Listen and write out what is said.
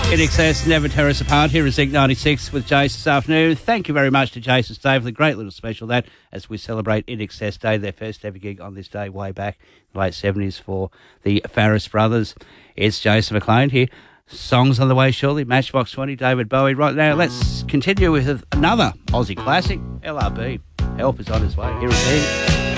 In Excess, Never Tear Us Apart. Here is Zinc 96 with Jace this afternoon. Thank you very much to Jason Stave for the great little special that as we celebrate In Excess Day, their first ever gig on this day way back in the late 70s for the Farris Brothers. It's Jason McLean here. Songs on the way shortly. Matchbox 20, David Bowie. Right now, let's continue with another Aussie classic, LRB. Help is on his way. Here it is.